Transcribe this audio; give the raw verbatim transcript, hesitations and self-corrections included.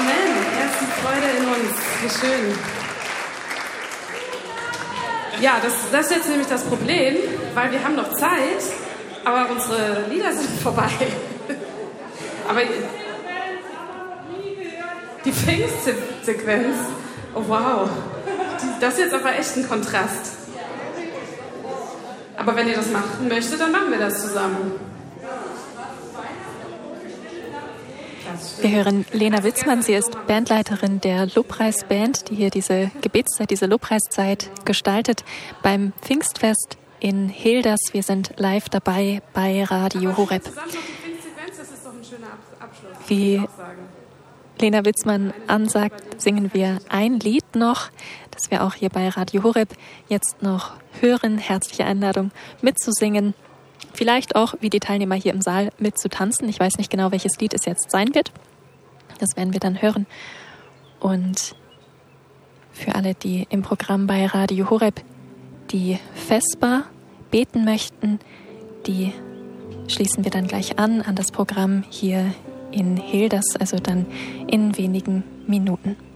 Amen. Erst die Freude in uns. Wie schön. Ja, das, das ist jetzt nämlich das Problem, weil wir haben noch Zeit, aber unsere Lieder sind vorbei. Aber die Pfingstsequenz, oh wow, das ist jetzt aber echt ein Kontrast. Aber wenn ihr das machen möchtet, dann machen wir das zusammen. Wir hören Lena Witzmann, sie ist Bandleiterin der Lobpreisband, die hier diese Gebetszeit, diese Lobpreiszeit gestaltet beim Pfingstfest in Hilders. Wir sind live dabei bei Radio Horeb. Wie Lena Witzmann ansagt, singen wir ein Lied noch, das wir auch hier bei Radio Horeb jetzt noch hören. Herzliche Einladung mitzusingen. Vielleicht auch, wie die Teilnehmer hier im Saal, mitzutanzen. Ich weiß nicht genau, welches Lied es jetzt sein wird. Das werden wir dann hören. Und für alle, die im Programm bei Radio Horeb die Vesper beten möchten, die schließen wir dann gleich an, an das Programm hier in Hilders, also dann in wenigen Minuten.